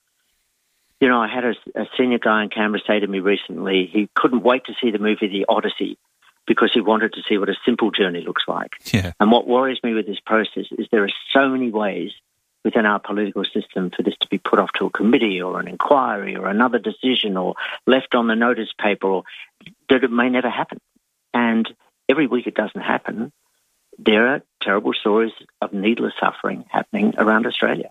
Speaker 20: you know, I had a senior guy in Canberra say to me recently he couldn't wait to see the movie The Odyssey because he wanted to see what a simple journey looks like.
Speaker 1: Yeah.
Speaker 20: And what worries me with this process is there are so many ways within our political system for this to be put off to a committee or an inquiry or another decision or left on the notice paper, or that it may never happen. And every week it doesn't happen, there are terrible stories of needless suffering happening around Australia.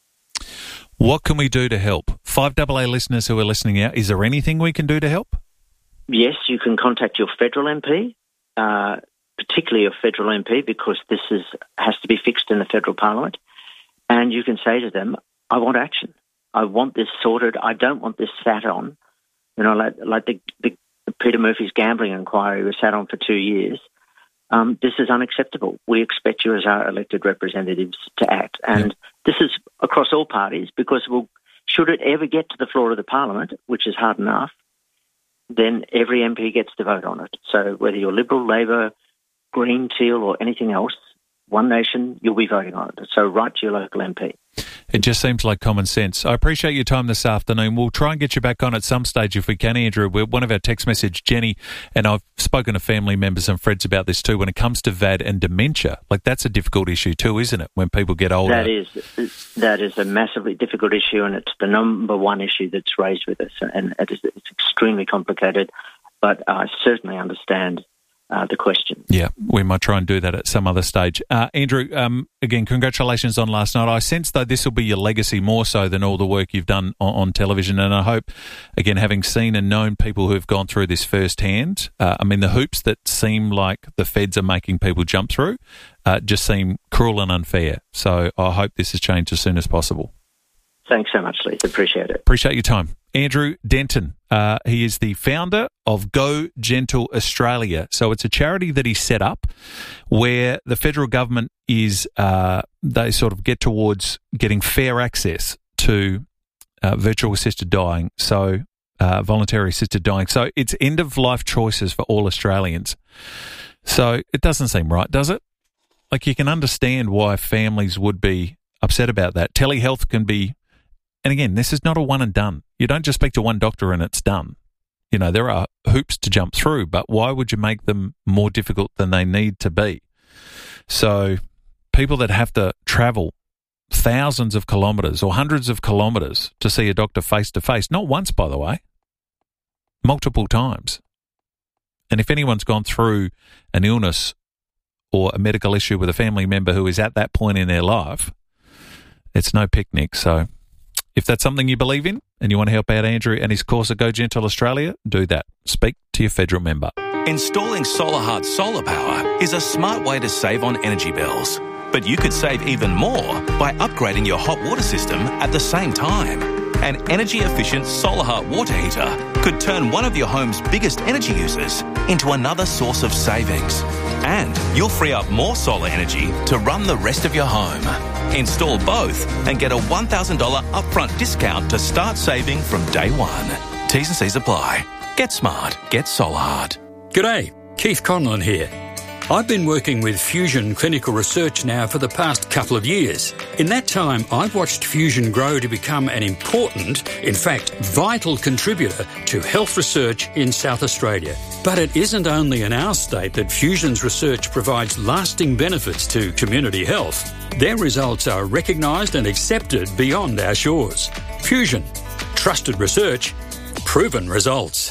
Speaker 1: What can we do to help? 5AA listeners who are listening out, is there anything we can do to help?
Speaker 20: Yes, you can contact your federal MP, particularly your federal MP, because this has to be fixed in the federal parliament. And you can say to them, I want action. I want this sorted. I don't want this sat on. You know, like the Peter Murphy's gambling inquiry was sat on for 2 years. This is unacceptable. We expect you as our elected representatives to act. And this is across all parties, because should it ever get to the floor of the parliament, which is hard enough, then every MP gets to vote on it. So whether you're Liberal, Labor, Green, Teal or anything else, One Nation, you'll be voting on it. So write to your local MP.
Speaker 1: It just seems like common sense. I appreciate your time this afternoon. We'll try and get you back on at some stage if we can, Andrew. One of our text message, Jenny, and I've spoken to family members and friends about this too, when it comes to VAD and dementia. Like, that's a difficult issue too, isn't it, when people get older?
Speaker 20: That is a massively difficult issue, and it's the number one issue that's raised with us, and it's extremely complicated, but I certainly understand the question.
Speaker 1: Yeah, we might try and do that at some other stage. Andrew, again, congratulations on last night. I sense, though, this will be your legacy more so than all the work you've done on television, and I hope, again, having seen and known people who have gone through this firsthand, I mean, the hoops that seem like the feds are making people jump through just seem cruel and unfair. So I hope this is changed as soon as possible.
Speaker 20: Thanks so much, Leith. Appreciate it.
Speaker 1: Appreciate your time. Andrew Denton, he is the founder of Go Gentle Australia. So it's a charity that he set up where the federal government is, they sort of get towards getting fair access to virtual assisted dying, so voluntary assisted dying. So it's end-of-life choices for all Australians. So it doesn't seem right, does it? Like, you can understand why families would be upset about that. Telehealth can be, and again, this is not a one and done. You don't just speak to one doctor and it's done. You know, there are hoops to jump through, but why would you make them more difficult than they need to be? So people that have to travel thousands of kilometres or hundreds of kilometres to see a doctor face to face, not once, by the way, multiple times. And if anyone's gone through an illness or a medical issue with a family member who is at that point in their life, it's no picnic. So if that's something you believe in and you want to help out Andrew and his cause at Go Gentle Australia, do that. Speak to your federal member.
Speaker 21: Installing SolarHeart solar power is a smart way to save on energy bills. But you could save even more by upgrading your hot water system at the same time. An energy-efficient SolarHeart water heater could turn one of your home's biggest energy users into another source of savings. And you'll free up more solar energy to run the rest of your home. Install both and get a $1,000 upfront discount to start saving from day one. T's and C's apply. Get smart. Get SolarHeart.
Speaker 22: G'day, Keith Conlon here. I've been working with Fusion Clinical Research now for the past couple of years. In that time, I've watched Fusion grow to become an important, in fact, vital contributor to health research in South Australia. But it isn't only in our state that Fusion's research provides lasting benefits to community health. Their results are recognised and accepted beyond our shores. Fusion. Trusted research. Proven results.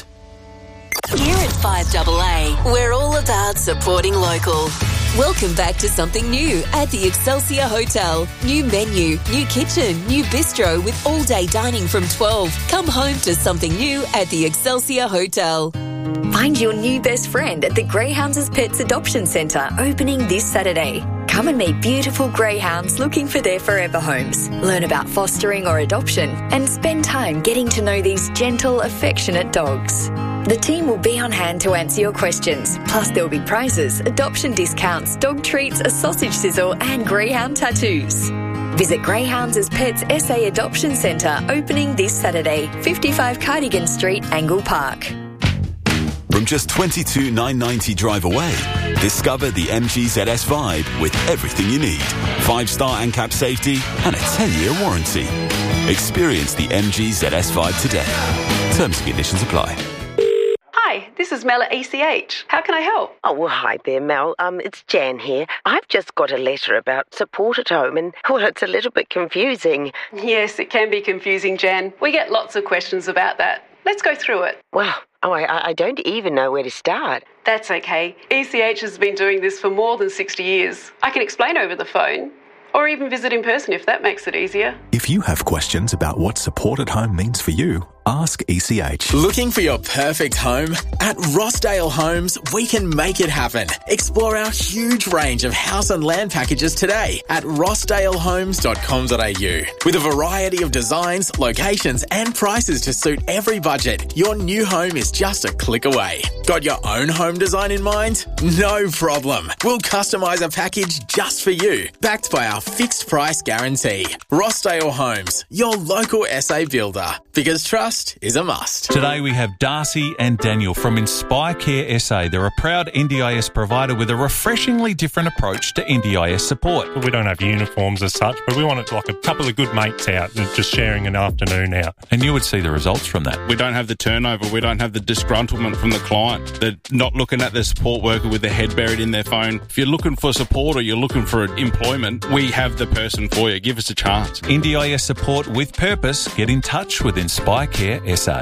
Speaker 23: Here at 5AA, we're all about supporting local. Welcome back to something new at the Excelsior Hotel. New menu, new kitchen, new bistro with all-day dining from 12. Come home to something new at the Excelsior Hotel.
Speaker 5: Find your new best friend at the Greyhounds Pets Adoption Centre, opening this Saturday. Come and meet beautiful greyhounds looking for their forever homes. Learn about fostering or adoption and spend time getting to know these gentle, affectionate dogs. The team will be on hand to answer your questions. Plus, there will be prizes, adoption discounts, dog treats, a sausage sizzle and greyhound tattoos. Visit Greyhounds Pets SA Adoption Centre, opening this Saturday, 55 Cardigan Street, Angle Park.
Speaker 24: From just $22,990 drive away, discover the MG ZS Vibe with everything you need. 5-star ANCAP safety and a 10-year warranty. Experience the MG ZS Vibe today. Terms and conditions apply.
Speaker 25: Hi, this is Mel at ECH. How can I help?
Speaker 26: Oh, well, hi there, Mel. It's Jan here. I've just got a letter about support at home and, well, it's a little bit confusing.
Speaker 25: Yes, it can be confusing, Jan. We get lots of questions about that. Let's go through it.
Speaker 26: Well, I don't even know where to start.
Speaker 25: That's okay. ECH has been doing this for more than 60 years. I can explain over the phone. Or even visit in person if that makes it easier.
Speaker 27: If you have questions about what support at home means for you, ask ECH.
Speaker 28: Looking for your perfect home? At Rossdale Homes, we can make it happen. Explore our huge range of house and land packages today at rossdalehomes.com.au. With a variety of designs, locations and prices to suit every budget, your new home is just a click away. Got your own home design in mind? No problem. We'll customise a package just for you, backed by our fixed price guarantee. Rossdale Homes, your local SA builder. Because trust is a must.
Speaker 1: Today we have Darcy and Daniel from Inspire Care SA. They're a proud NDIS provider with a refreshingly different approach to NDIS support.
Speaker 11: We don't have uniforms as such, but we want it like a couple of good mates out and just sharing an afternoon out.
Speaker 1: And you would see the results from that.
Speaker 12: We don't have the turnover. We don't have the disgruntlement from the client. They're not looking at their support worker with their head buried in their phone. If you're looking for support or you're looking for employment, we have the person for you. Give us a chance.
Speaker 1: NDIS support with purpose. Get in touch with Inspire Care SA.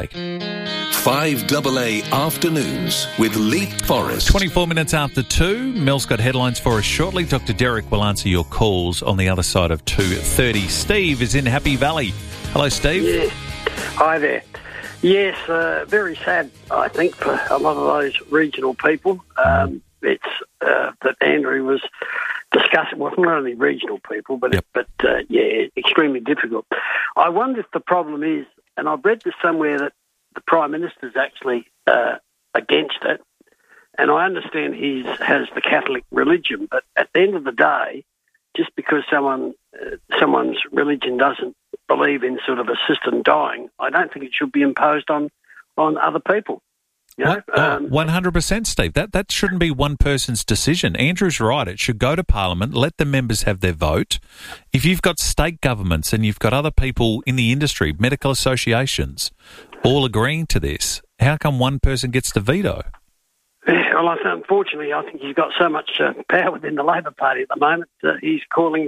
Speaker 19: 5AA Afternoons with Leith Forrest.
Speaker 1: 24 minutes after 2. Mel's got headlines for us shortly. Dr. Derek will answer your calls on the other side of 2:30. Steve is in Happy Valley. Hello, Steve.
Speaker 29: Yeah. Hi there. Yes, very sad, I think, for a lot of those regional people. It's that Andrew was discussing, well, not only regional people, but extremely difficult. I wonder if the problem is, and I've read this somewhere, that the Prime Minister's actually against it, and I understand he has the Catholic religion, but at the end of the day, just because someone's religion doesn't believe in sort of assisted dying, I don't think it should be imposed on other people. You know?
Speaker 1: 100%, Steve. That shouldn't be one person's decision. Andrew's right. It should go to Parliament, let the members have their vote. If you've got state governments and you've got other people in the industry, medical associations, all agreeing to this, how come one person gets to veto?
Speaker 29: Yeah, well, unfortunately, I think he's got so much power within the Labor Party at the moment. He's calling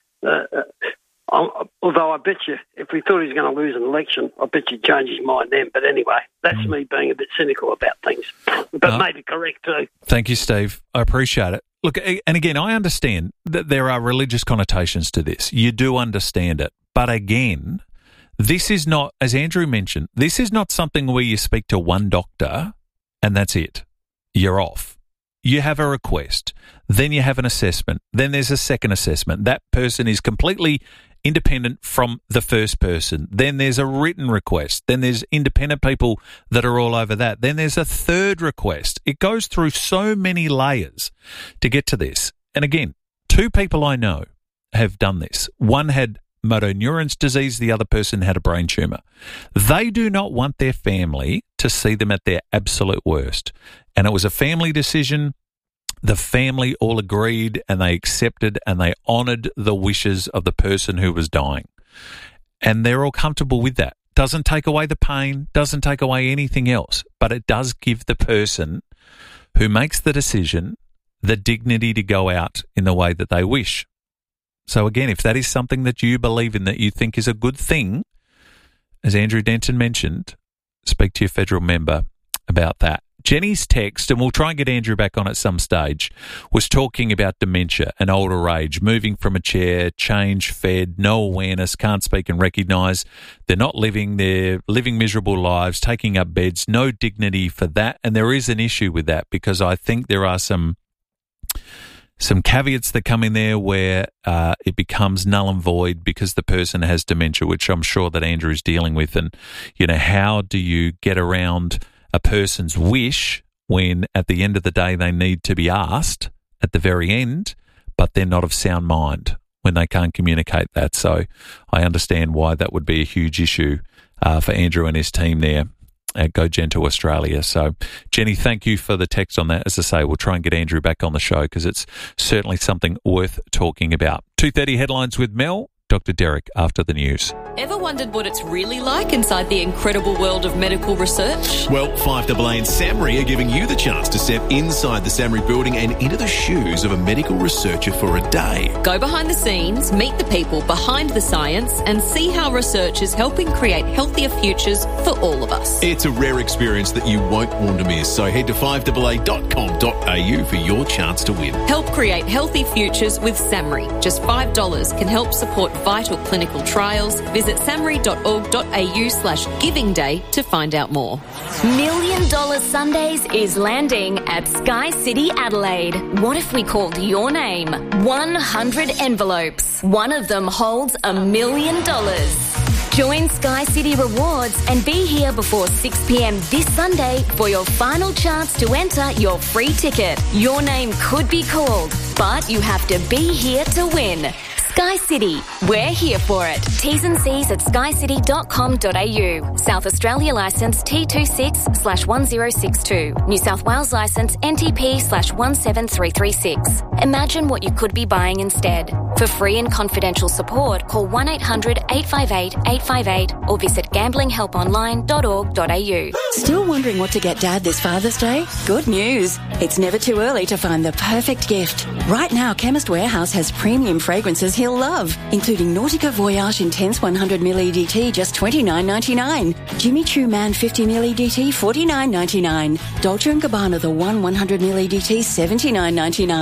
Speaker 29: although I bet you, if we thought he was going to lose an election, I bet you'd change his mind then. But anyway, that's me being a bit cynical about things. But maybe correct too.
Speaker 1: Thank you, Steve. I appreciate it. Look, and again, I understand that there are religious connotations to this. You do understand it. But again, this is not, as Andrew mentioned, this is not something where you speak to one doctor and that's it. You're off. You have a request. Then you have an assessment. Then there's a second assessment. That person is completely independent from the first person. Then there's a written request. Then there's independent people that are all over that. Then there's a third request. It goes through so many layers to get to this. And again, 2 people I know have done this. One had motor neurons disease. The other person had a brain tumour. They do not want their family to see them at their absolute worst. And it was a family decision. The family all agreed and they accepted and they honoured the wishes of the person who was dying. And they're all comfortable with that. Doesn't take away the pain, doesn't take away anything else, but it does give the person who makes the decision the dignity to go out in the way that they wish. So again, if that is something that you believe in, that you think is a good thing, as Andrew Denton mentioned, speak to your federal member about that. Jenny's text, and we'll try and get Andrew back on at some stage, was talking about dementia and older age, moving from a chair, change, fed, no awareness, can't speak and recognise. They're not living, they're living miserable lives, taking up beds, no dignity for that. And there is an issue with that because I think there are some caveats that come in there where it becomes null and void because the person has dementia, which I'm sure that Andrew is dealing with. And, you know, how do you get around a person's wish when at the end of the day they need to be asked at the very end, but they're not of sound mind when they can't communicate that? So I understand why that would be a huge issue for Andrew and his team there at Go Gentle Australia. So, Jenny, thank you for the text on that. As I say, we'll try and get Andrew back on the show because it's certainly something worth talking about. 2:30 headlines with Mel. Dr. Derek after the news.
Speaker 2: Ever wondered what it's really like inside the incredible world of medical research?
Speaker 3: Well, 5AA and SAMRI are giving you the chance to step inside the SAMRI building and into the shoes of a medical researcher for a day.
Speaker 2: Go behind the scenes, meet the people behind the science, and see how research is helping create healthier futures for all of us.
Speaker 3: It's a rare experience that you won't want to miss, so head to 5AA.com.au for your chance to win.
Speaker 2: Help create healthy futures with SAMRI. Just $5 can help support vital clinical trials. Visit samri.org.au/giving day to find out more.
Speaker 4: $1 Million Sundays is landing at Sky City Adelaide. What if we called your name? 100 envelopes. One of them holds $1 million. Join Sky City Rewards and be here before 6 p.m. this Sunday for your final chance to enter your free ticket. Your name could be called, but you have to be here to win. Sky City, we're here for it. T's and C's at skycity.com.au. South Australia licence T26/1062. New South Wales licence NTP/17336. Imagine what you could be buying instead. For free and confidential support, call 1-800-858-858 or visit gamblinghelponline.org.au.
Speaker 6: Still wondering what to get Dad this Father's Day? Good news. It's never too early to find the perfect gift. Right now, Chemist Warehouse has premium fragrances he'll love, including Nautica Voyage Intense 100ml EDT, just $29.99. Jimmy Choo Man 50ml EDT, $49.99. Dolce & Gabbana The One 100ml EDT, $79.99.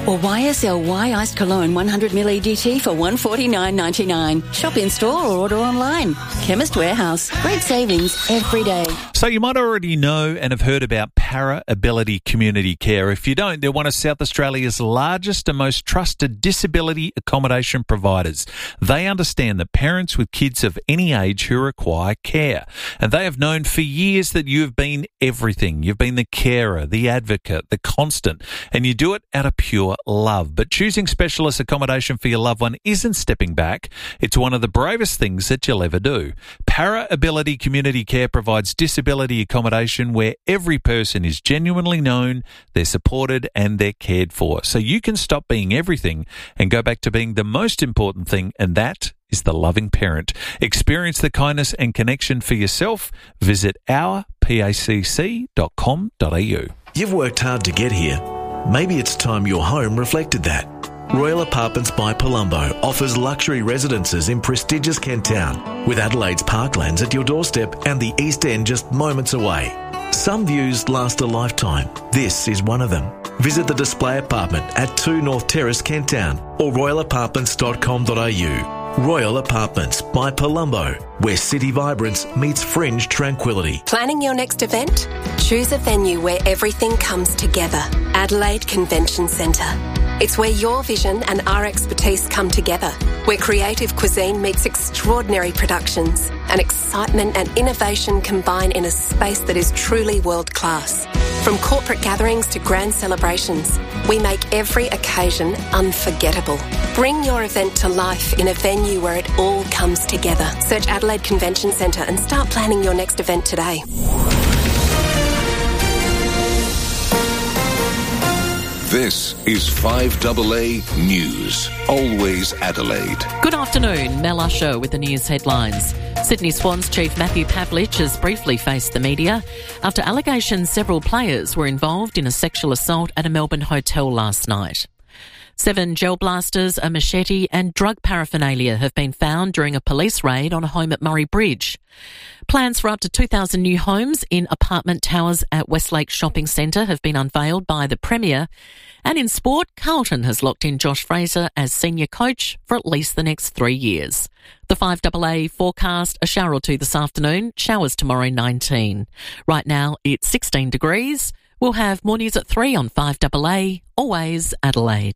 Speaker 6: Or YSL Iced Cologne 100ml EDT for $149.99. Shop in store or order online. Chemist Warehouse. Great savings every day.
Speaker 1: So you might already know and have heard about Para Ability Community Care. If you don't, they're one of South Australia's largest and most trusted disability accommodation providers. They understand that parents with kids of any age who require care. And they have known for years that you have been everything. You've been the carer, the advocate, the constant, and you do it out of pure love. But choosing specialist accommodation for your loved one isn't stepping back. It's one of the bravest things that you'll ever do. Para Ability Community Care provides disability accommodation where every person is genuinely known, they're supported and they're cared for. So you can stop being everything and go back to being the most important thing, and that is the loving parent. Experience the kindness and connection for yourself. Visit ourpacc.com.au.
Speaker 3: You've worked hard to get here. Maybe it's time your home reflected that. Royal Apartments by Palumbo offers luxury residences in prestigious Kent Town, with Adelaide's parklands at your doorstep and the East End just moments away. Some views last a lifetime. This is one of them. Visit the display apartment at 2 North Terrace, Kent Town, or royalapartments.com.au. Royal Apartments by Palumbo, where city vibrance meets fringe tranquility.
Speaker 7: Planning your next event? Choose a venue where everything comes together. Adelaide Convention Centre. It's where your vision and our expertise come together, where creative cuisine meets extraordinary productions, and excitement and innovation combine in a space that is truly world-class. From corporate gatherings to grand celebrations, we make every occasion unforgettable. Bring your event to life in a venue where it all comes together. Search Adelaide Convention Centre and start planning your next event today.
Speaker 19: This is 5AA News. Always Adelaide.
Speaker 14: Good afternoon. Mel Usher with the news headlines. Sydney Swans chief Matthew Pavlich has briefly faced the media after allegations several players were involved in a sexual assault at a Melbourne hotel last night. 7 gel blasters, a machete and drug paraphernalia have been found during a police raid on a home at Murray Bridge. Plans for up to 2,000 new homes in apartment towers at Westlake Shopping Centre have been unveiled by the Premier. And in sport, Carlton has locked in Josh Fraser as senior coach for at least the next 3 years. The 5AA forecast, a shower or two this afternoon, showers tomorrow 19. Right now it's 16 degrees. We'll have more news at 3 on 5AA, always Adelaide.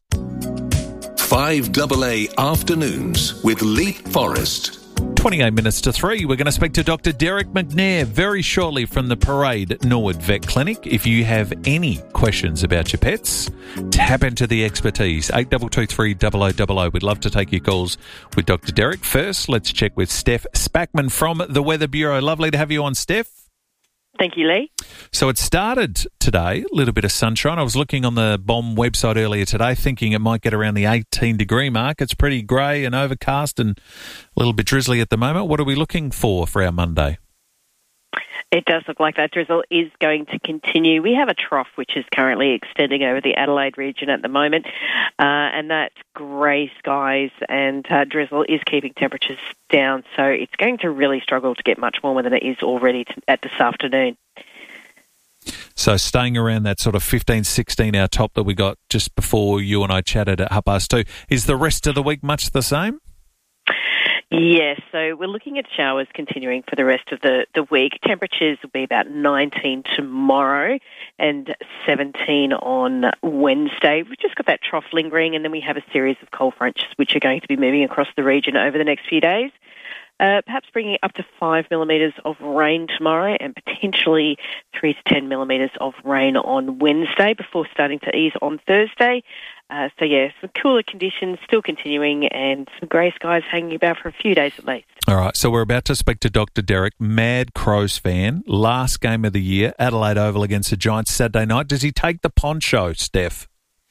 Speaker 19: 5AA Afternoons with Leap Forest.
Speaker 1: 28 minutes to 3. We're going to speak to Dr. Derek McNair very shortly from the Parade at Norwood Vet Clinic. If you have any questions about your pets, tap into the expertise. 8223 0000. We'd love to take your calls with Dr. Derek. First, let's check with Steph Spackman from the Weather Bureau. Lovely to have you on, Steph.
Speaker 8: Thank you, Lee.
Speaker 1: So it started today, a little bit of sunshine. I was looking on the BOM website earlier today thinking it might get around the 18-degree mark. It's pretty grey and overcast and a little bit drizzly at the moment. What are we looking for our Monday?
Speaker 8: It does look like that drizzle is going to continue. We have a trough which is currently extending over the Adelaide region at the moment, and that grey skies and drizzle is keeping temperatures down, so it's going to really struggle to get much warmer than it is already at this afternoon.
Speaker 1: So staying around that sort of 15, 16-hour top that we got just before you and I chatted at 2:30. Is the rest of the week much the same?
Speaker 8: Yes, so we're looking at showers continuing for the rest of the week. Temperatures will be about 19 tomorrow and 17 on Wednesday. We've just got that trough lingering, and then we have a series of cold fronts which are going to be moving across the region over the next few days. Perhaps bringing up to 5 millimetres of rain tomorrow and potentially 3 to 10 millimetres of rain on Wednesday before starting to ease on Thursday. Some cooler conditions still continuing and some grey skies hanging about for a few days at least.
Speaker 1: All right, so we're about to speak to Dr. Derek, mad Crows fan. Last game of the year, Adelaide Oval against the Giants Saturday night. Does he take the poncho, Steph?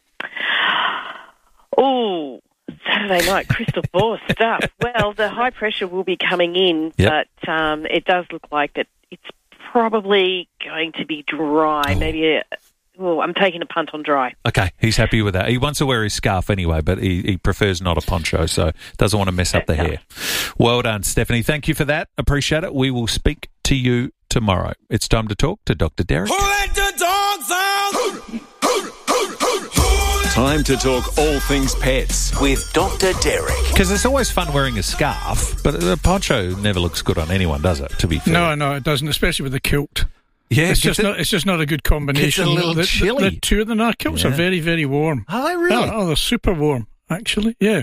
Speaker 8: Oh, Saturday night, crystal ball stuff. Well, the high pressure will be coming in, but it does look like that it's probably going to be dry. I'm taking a punt on dry.
Speaker 1: Okay, he's happy with that. He wants to wear his scarf anyway, but he prefers not a poncho, so doesn't want to mess up the hair. Well done, Stephanie. Thank you for that. Appreciate it. We will speak to you tomorrow. It's time to talk to Dr. Derek.
Speaker 9: Who let the dogs out? Who Time to talk all things pets with Dr. Derek.
Speaker 1: Because it's always fun wearing a scarf, but a poncho never looks good on anyone, does it, to be fair?
Speaker 10: No, it doesn't, especially with the kilt.
Speaker 1: Yeah,
Speaker 10: it's just not a good combination.
Speaker 1: It's a little chilly.
Speaker 10: The two of them, our kilts are very, very warm.
Speaker 1: Are they really?
Speaker 10: Oh, they're super warm, actually. Yeah.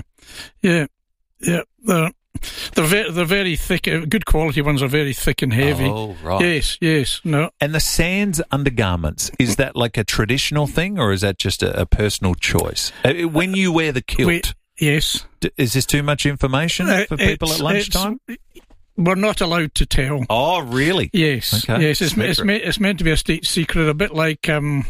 Speaker 10: They're very thick. Good quality ones are very thick and heavy.
Speaker 1: Oh, right.
Speaker 10: Yes. No.
Speaker 1: And the Sands undergarments, is that like a traditional thing, or is that just a personal choice? When you wear the kilt,
Speaker 10: yes.
Speaker 1: Is this too much information for people at lunchtime?
Speaker 10: We're not allowed to tell.
Speaker 1: Oh, really?
Speaker 10: Yes.
Speaker 1: Okay.
Speaker 10: Yes. It's meant to be a state secret, a bit like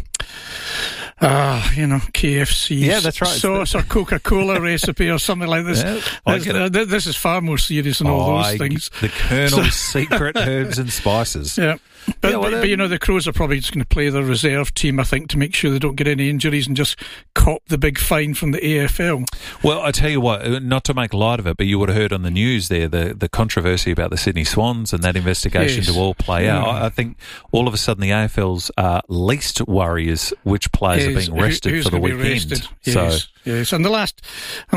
Speaker 10: KFC.
Speaker 1: Yeah, that's right.
Speaker 10: Sauce or Coca-Cola recipe or something like this.
Speaker 1: Yeah, I get it.
Speaker 10: This is far more serious than all those things.
Speaker 1: The Colonel's secret herbs and spices.
Speaker 10: Yeah. But the Crows are probably just going to play their reserve team, I think, to make sure they don't get any injuries and just cop the big fine from the AFL.
Speaker 1: Well, I tell you what, not to make light of it, but you would have heard on the news there the controversy about the Sydney Swans and that investigation to all play out. I think all of a sudden the AFL's least worry is which players are being rested for the weekend.
Speaker 10: Yes, and the last